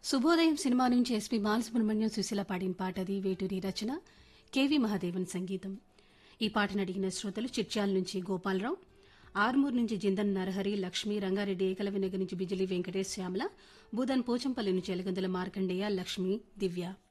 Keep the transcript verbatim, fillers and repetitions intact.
శుభోదయం సినిమా నుంచి ఎస్పీ బాలసుబ్రహ్మణ్యం సుశీల పాడిన పాట అది. వేటూరి రచన, కెవి మహాదేవన్ సంగీతం. ఈ పాటను అడిగిన శ్రోతలు చిట్యాల నుంచి గోపాలరావు, ఆర్మూర్ నుంచి జిందన్ నరహరి, లక్ష్మి, రంగారెడ్డి ఏకలవ్యనగర్ నుంచి బిజిలి వెంకటేష్, శ్యామల, బూదన్ పోచంపల్లి నుంచి ఎలగందుల మార్కండేయ, లక్ష్మి, దివ్య.